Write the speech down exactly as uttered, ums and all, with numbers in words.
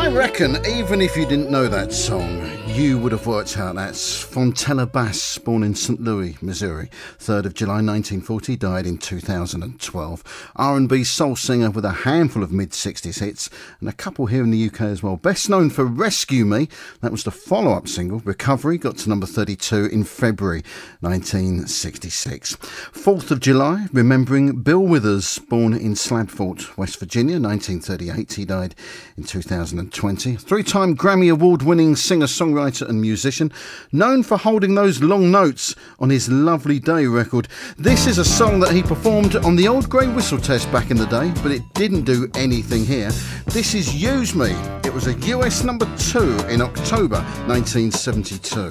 I reckon even if you didn't know that song, you would have worked out that's Fontella Bass, born in Saint Louis, Missouri, third of July nineteen forty, died in two thousand twelve. R and B soul singer with a handful of mid-sixties hits, and a couple here in the U K as well. Best known for Rescue Me, that was the follow-up single. Recovery got to number thirty-two in February nineteen sixty-six. fourth of July, remembering Bill Withers, born in Slabfort, West Virginia, nineteen thirty-eight. He died in two thousand twenty. Three-time Grammy Award-winning singer-songwriter and musician, known for holding those long notes on his Lovely Day record. This is a song that he performed on the old Grey Whistle Test back in the day, but it didn't do anything here. This is Use Me. It was a U S number two in October nineteen seventy-two.